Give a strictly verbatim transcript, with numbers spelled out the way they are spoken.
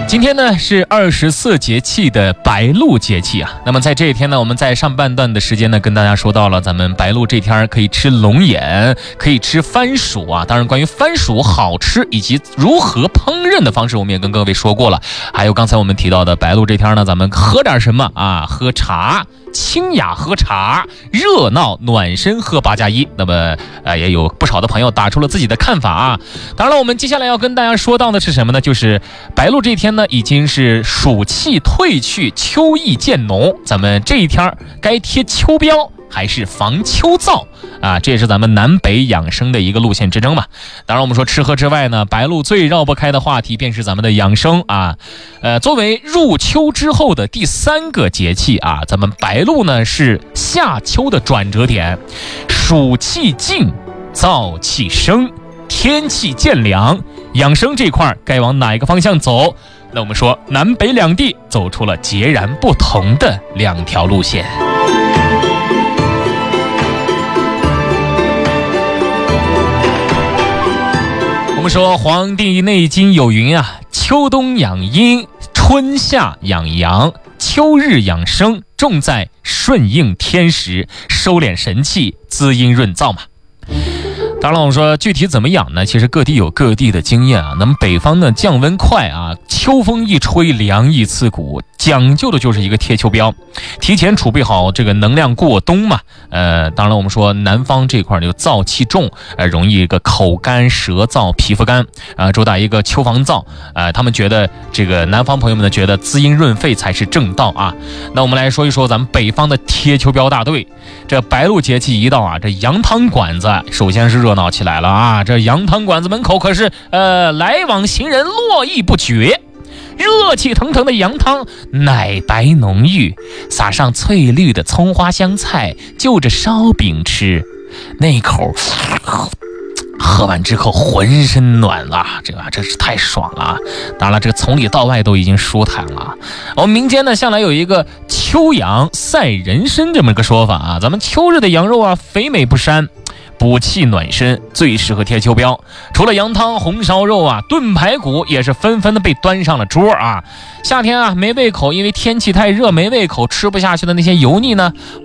今天呢是二十四节气的白露节气啊。那么在这一天呢，我们在上半段的时间呢，跟大家说到了咱们白露这天可以吃龙眼，可以吃番薯啊。当然，关于番薯好吃以及如何烹饪的方式，我们也跟各位说过了。还有刚才我们提到的白露这天呢，咱们喝点什么啊？喝茶。清雅喝茶，热闹暖身喝八加一。那么呃也有不少的朋友打出了自己的看法啊。当然了，我们接下来要跟大家说到的是什么呢？就是白露这一天呢，已经是暑气退去，秋意渐浓，咱们这一天该贴秋膘还是防秋燥啊？这也是咱们南北养生的一个路线之争嘛。当然我们说吃喝之外呢，白露最绕不开的话题便是咱们的养生啊。呃，作为入秋之后的第三个节气啊，咱们白露呢是夏秋的转折点，暑气尽，燥气生，天气渐凉，养生这块该往哪一个方向走？那我们说南北两地走出了截然不同的两条路线。我们说《黄帝内经》有云啊，秋冬养阴，春夏养阳，秋日养生，重在顺应天时，收敛神气，滋阴润燥嘛。当然我们说具体怎么养呢？其实各地有各地的经验啊。那么北方呢降温快啊，秋风一吹，凉意刺骨，讲究的就是一个贴秋膘，提前储备好这个能量过冬嘛。呃，当然我们说南方这块就燥气重，呃，容易一个口干舌燥、皮肤干啊、呃，主打一个秋防燥。呃，他们觉得这个南方朋友们呢觉得滋阴润肺才是正道啊。那我们来说一说咱们北方的贴秋膘大队。这白露节气一到啊，这羊汤馆子首先是热闹起来了啊！这羊汤馆子门口可是呃来往行人络绎不绝，热气腾腾的羊汤，奶白浓郁，撒上翠绿的葱花香菜，就着烧饼吃，那口喝完之后浑身暖了，这个真是太爽了啊！当然了，这个从里到外都已经舒坦了。我们民间呢向来有一个秋阳赛人参这么个说法啊，咱们秋日的羊肉啊肥美不膻，补气暖身，最适合贴秋膘。除了羊汤、红烧肉啊，炖排骨也是纷纷的被端上了桌啊。夏天啊没胃口，因为天气太热没胃口，吃不下去的那些油腻呢，